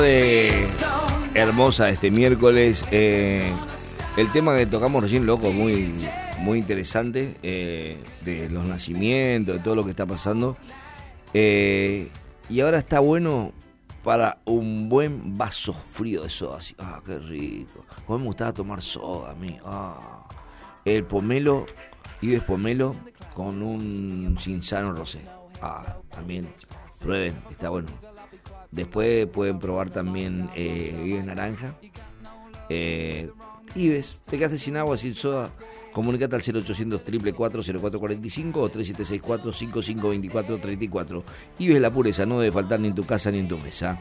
Hermosa este miércoles. El tema que tocamos recién, loco, muy interesante, de los nacimientos, de todo lo que está pasando. Y ahora está bueno para un buen vaso frío de soda. Así. Qué rico. Como me gustaba tomar soda a mí. El pomelo, Ives pomelo con un Cinzano rosé. También prueben, está bueno. Después pueden probar también Ives naranja. Ives, te quedaste sin agua, sin soda, comunicate al 0800 444 0445 o 3764 5524 34. Ives, la pureza, no debe faltar ni en tu casa ni en tu mesa.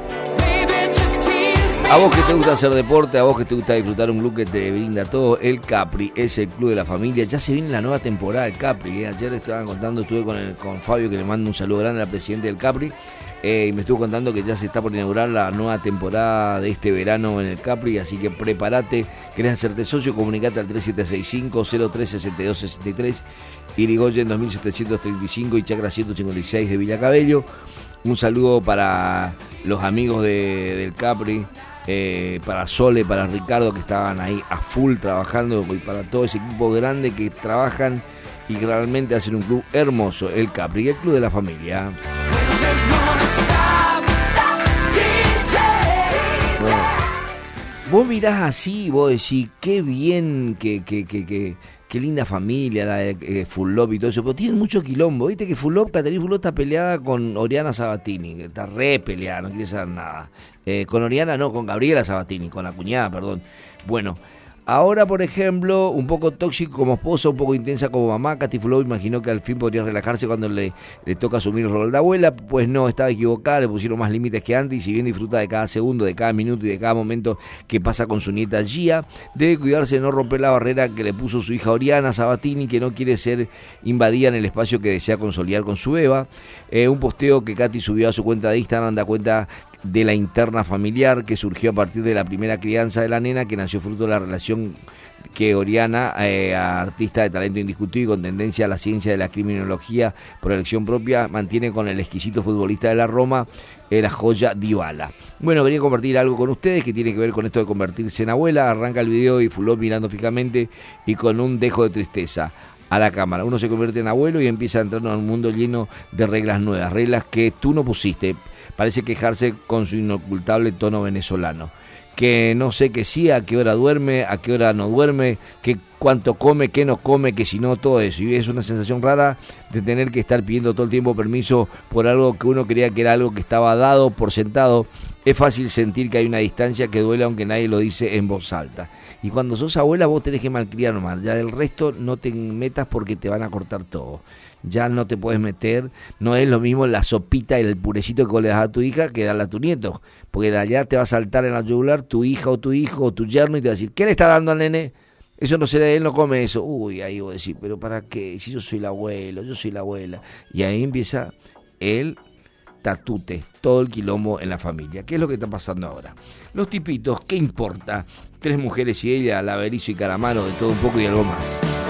A vos que te gusta hacer deporte, a vos que te gusta disfrutar un club que te brinda todo, el Capri es el club de la familia. Ya se viene la nueva temporada del Capri. Ayer le estaban contando, estuve con Fabio, que le mando un saludo grande al presidente del Capri. Y me estuvo contando que ya se está por inaugurar la nueva temporada de este verano en el Capri, así que prepárate. ¿Querés hacerte socio? Comunicate al 3765-036263, Irigoyen 2735 y Chacra 156 de Villa Cabello. Un saludo para los amigos del Capri, para Sole, para Ricardo, que estaban ahí a full trabajando, y para todo ese equipo grande que trabajan y que realmente hacen un club hermoso, el Capri, el club de la familia. Vos mirás así, vos decís, qué bien, qué linda familia la de Full Love y todo eso, pero tienen mucho quilombo. Viste que Caterina Full Love está peleada con Oriana Sabatini, que está re peleada, no quiere saber nada. Con Oriana no, con Gabriela Sabatini, con la cuñada, perdón. Bueno, ahora, por ejemplo, un poco tóxico como esposa, un poco intensa como mamá. Katy Full Love imaginó que al fin podría relajarse cuando le toca asumir el rol de abuela. Pues no, estaba equivocada, le pusieron más límites que antes. Y si bien disfruta de cada segundo, de cada minuto y de cada momento que pasa con su nieta Gia, debe cuidarse de no romper la barrera que le puso su hija Oriana Sabatini, que no quiere ser invadida en el espacio que desea consolidar con su Eva. Un posteo que Katy subió a su cuenta de Instagram da cuenta de la interna familiar que surgió a partir de la primera crianza de la nena, que nació fruto de la relación que Oriana, artista de talento indiscutible y con tendencia a la ciencia de la criminología por elección propia, mantiene con el exquisito futbolista de la Roma, la joya Dybala. Bueno, quería compartir algo con ustedes que tiene que ver con esto de convertirse en abuela. Arranca el video y Fulop mirando fijamente y con un dejo de tristeza a la cámara. Uno se convierte en abuelo y empieza a entrar en un mundo lleno de reglas nuevas, reglas que tú no pusiste. Parece quejarse con su inocultable tono venezolano. Que no sé qué sí, a qué hora duerme, a qué hora no duerme, que cuánto come, qué no come, que si no, todo eso. Y es una sensación rara de tener que estar pidiendo todo el tiempo permiso por algo que uno creía que era algo que estaba dado por sentado. Es fácil sentir que hay una distancia que duele aunque nadie lo dice en voz alta. Y cuando sos abuela vos tenés que malcriar nomás. Ya del resto no te metas porque te van a cortar todo. Ya no te puedes meter, no es lo mismo la sopita y el purecito que vos le das a tu hija que darle a tu nieto, porque de allá te va a saltar en la yugular tu hija o tu hijo o tu yerno y te va a decir, ¿qué le está dando al nene? Eso no se le, él no come eso. Uy, ahí vos decís, pero ¿para qué? Si yo soy el abuelo, yo soy la abuela. Y ahí empieza el tatute, todo el quilombo en la familia. ¿Qué es lo que está pasando ahora? Los tipitos, ¿qué importa? 3 mujeres y ella, la Berizo y Calamaro, de todo un poco y algo más.